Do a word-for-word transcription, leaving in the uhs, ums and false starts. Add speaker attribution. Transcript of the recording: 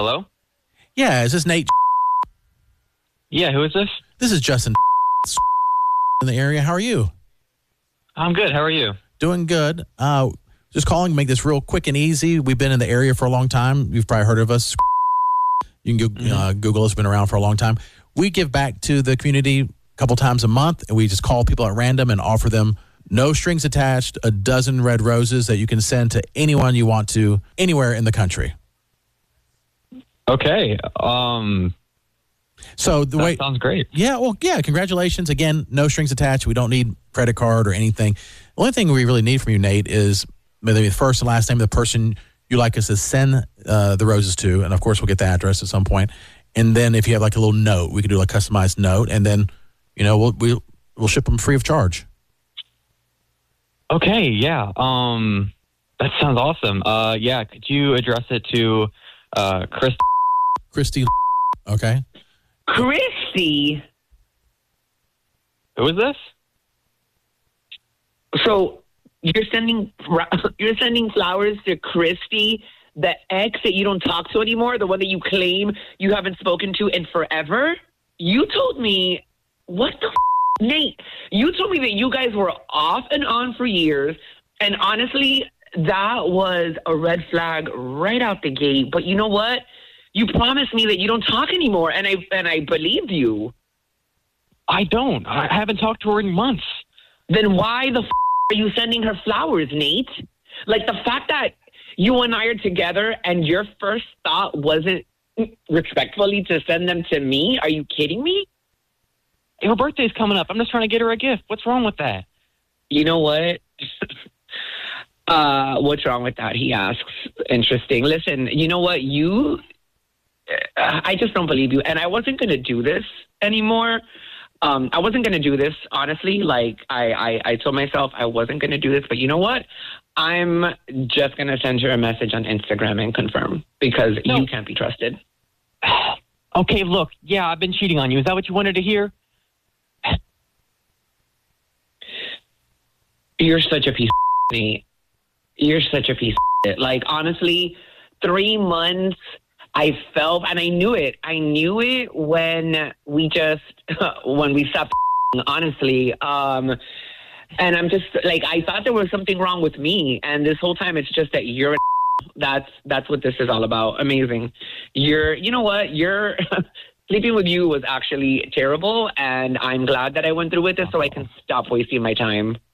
Speaker 1: Hello?
Speaker 2: Yeah, is this Nate?
Speaker 1: Yeah, who is this?
Speaker 2: This is Justin in the area. How are you?
Speaker 1: I'm good. How are you?
Speaker 2: Doing good. Uh, just calling to make this real quick and easy. We've been in the area for a long time. You've probably heard of us. You can go, uh, Google us. Been around for a long time. We give back to the community a couple times a month, and we just call people at random and offer them no strings attached, a dozen red roses that you can send to anyone you want to, anywhere in the country.
Speaker 1: Okay. Um,
Speaker 2: so the
Speaker 1: that
Speaker 2: way
Speaker 1: sounds great.
Speaker 2: Yeah, well, yeah, congratulations. Again, no strings attached. We don't need credit card or anything. The only thing we really need from you, Nate, is maybe the first and last name of the person you like us to send uh, the roses to, and of course we'll get the address at some point. And then if you have like a little note, we could do like a customized note, and then you know we'll we'll, we'll ship them free of charge.
Speaker 1: Okay, yeah. Um, that sounds awesome. Uh, yeah, could you address it to uh, Chris?
Speaker 2: Christy. Okay.
Speaker 3: Christy.
Speaker 1: Who is this?
Speaker 3: So you're sending you're sending flowers to Christy, the ex that you don't talk to anymore, the one that you claim you haven't spoken to in forever? You told me, what the f- Nate, you told me that you guys were off and on for years, and honestly, that was a red flag right out the gate. But you know what? You promised me that you don't talk anymore, and I and I believed you.
Speaker 1: I don't. I haven't talked to her in months.
Speaker 3: Then why the f- are you sending her flowers, Nate? Like, the fact that you and I are together and your first thought wasn't respectfully to send them to me? Are you kidding me?
Speaker 1: Her birthday's coming up. I'm just trying to get her a gift. What's wrong with that?
Speaker 3: You know what? uh, what's wrong with that? He asks. Interesting. Listen, you know what? You, uh, I just don't believe you. And I wasn't going to do this anymore. Um, I wasn't going to do this, honestly. Like, I, I, I told myself I wasn't going to do this. But you know what? I'm just going to send her a message on Instagram and confirm, because no. You can't be trusted.
Speaker 1: Okay, look. Yeah, I've been cheating on you. Is that what you wanted to hear?
Speaker 3: You're such a piece of shit. You're such a piece of shit. Like, honestly, three months, I felt, and I knew it. I knew it when we just, when we stopped, honestly. Um, and I'm just, like, I thought there was something wrong with me. And this whole time, it's just that you're, that's, that's what this is all about. Amazing. You're, you know what? You're, sleeping with you was actually terrible. And I'm glad that I went through with this so I can stop wasting my time.